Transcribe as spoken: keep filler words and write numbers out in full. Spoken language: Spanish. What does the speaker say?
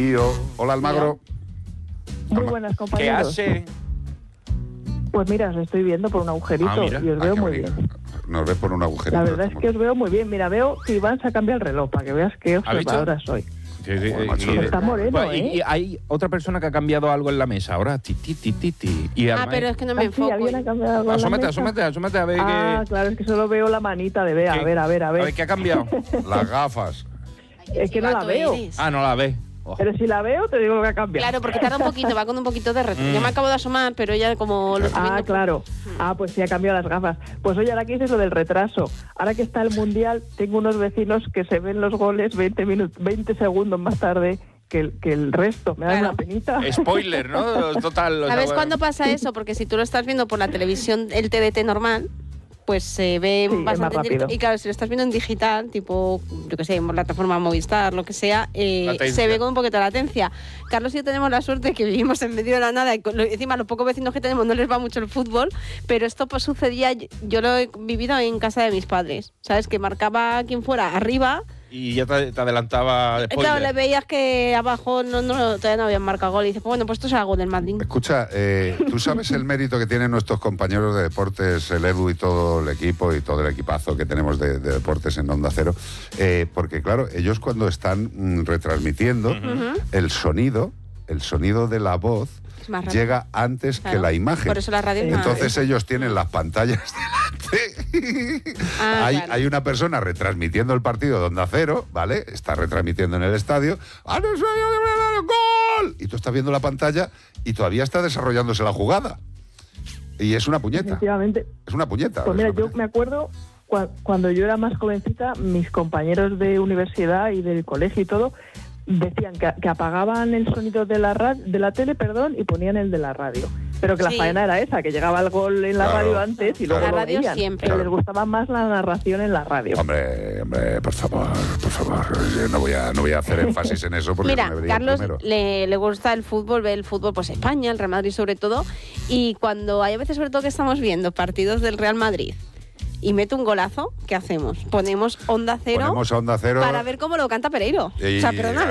Lío. Hola, Almagro. Muy buenas, compañeros. ¿Qué hace? Pues mira, os estoy viendo por un agujerito Ah, mira. y os Ah, veo qué muy bonito. bien. Nos ves por un agujerito. La verdad es que os veo muy bien. Mira, veo que Iván se ha cambiado el reloj para que veas qué ¿Has visto? observadora soy. Sí, sí, Joder, y- macho. y- Está moreno, Bueno, y- ¿eh? y hay otra persona que ha cambiado algo en la mesa ahora. Ti, ti, ti, ti, ti. Y Ah, además- pero es que no me Ah, sí, enfoco. ¿alguien ha cambiado algo en la Asómate, mesa? asómate, asómate a ver Ah, qué... claro, es que solo veo la manita de Bea. A qué- ver, a ver, a A ver. ver, ¿qué ha cambiado? Las gafas. Es que no la Gato veo. eres. Ah, no la ves. Oh. Pero si la veo, te digo lo que ha cambiado. Claro, porque tarda un poquito, va con un poquito de retraso. Mm. Yo me acabo de asomar, pero ella como lo está Ah, viendo- claro. Ah, pues sí, ha cambiado las gafas. Pues oye, ahora que dices lo del retraso. Ahora que está el Mundial, tengo unos vecinos que se ven los goles veinte minutos, veinte segundos más tarde que el, que el resto. Me da Claro. una penita. Spoiler, ¿no? Total. o sea, ¿Sabes bueno. cuándo pasa eso? Porque si tú lo estás viendo por la televisión, el T D T normal, pues se ve Sí, es bastante más en directo. rápido. Y claro, si lo estás viendo en digital, tipo, yo qué sé, en plataforma Movistar, lo que sea, eh, Latencia. se ve con un poquito de latencia. Carlos y yo tenemos la suerte que vivimos en medio de la nada y con lo- encima los pocos vecinos que tenemos no les va mucho el fútbol, pero esto pues sucedía, yo, yo lo he vivido en casa de mis padres, ¿sabes? Que marcaba quien fuera arriba. Y ya te, te adelantaba spoiler. Claro, le veías que abajo no, no, todavía no habían marcado gol y dices, pues bueno, pues esto es algo del Madrid. Escucha, eh, ¿tú sabes el mérito que tienen nuestros compañeros de deportes, el Edu y todo el equipo y todo el equipazo que tenemos de, de deportes en Onda Cero? Eh, porque claro, ellos cuando están mm, retransmitiendo, el sonido, el sonido de la voz Es más rápido. llega antes Claro. que la imagen. Por eso la radio es más- Entonces ellos tienen las pantallas delante. Ah, hay, claro. hay una persona retransmitiendo el partido de Onda Cero, ¿vale? Está retransmitiendo en el estadio. ¡Ah, no soy yo! ¡Gol! Y tú estás viendo la pantalla y todavía está desarrollándose la jugada. Y es una puñeta. Efectivamente. Es una puñeta. Pues es mira, una yo puñeta. me acuerdo cua- cuando yo era más jovencita, mis compañeros de universidad y del colegio y todo decían que, que apagaban el sonido de la ra- de la tele, perdón, y ponían el de la radio. Pero que la Sí. faena era esa, que llegaba el gol en la Claro, radio antes y luego claro. lo La radio veían. siempre. Que Claro. les gustaba más la narración en la radio. Hombre, hombre, por favor, por favor. Yo no voy a, no voy a hacer énfasis en eso porque Mira, me vería Carlos primero. le, le gusta el fútbol, ve el fútbol, pues España, el Real Madrid sobre todo, y cuando hay a veces sobre todo que estamos viendo partidos del Real Madrid y mete un golazo, ¿qué hacemos? Ponemos Onda Cero Ponemos a Onda Cero. para ver cómo lo canta Pereiro. Y- O sea, perdona,